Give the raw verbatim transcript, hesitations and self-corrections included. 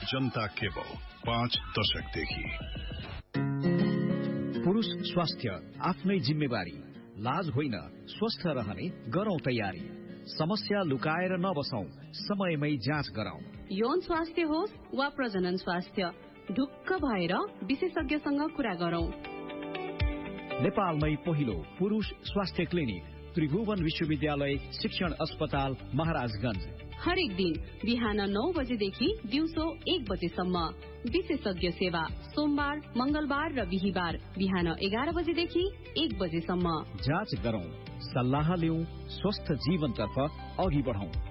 जनता cable पाँच दशकदेखि। पुरुष स्वास्थ्य आफ्नै जिम्मेवारी, लाज होइन, स्वस्थ रहने गरौं तयारी। समस्या लुकाएर नबसौं, समयमै जाँच गराउँ। यौन स्वास्थ्य होस् वा प्रजनन स्वास्थ्य, ढुक्क भएर विशेषज्ञसँग कुरा गरौं। नेपालमै पहिलो पुरुष स्वास्थ्य क्लिनिक, त्रिभुवन विश्वविद्यालय शिक्षण अस्पताल महाराजगंज। हरेक दिन बिहान नौ बजेदेखि दिउँसो एक बजेसम्म। विशेषज्ञ सेवा सोमबार, मंगलबार र बिहिबार बिहान एघार बजेदेखि एक बजेसम्म। जाँच गरौं, सल्लाह लिऊ, स्वस्थ जीवनतर्फ अघि बढौं।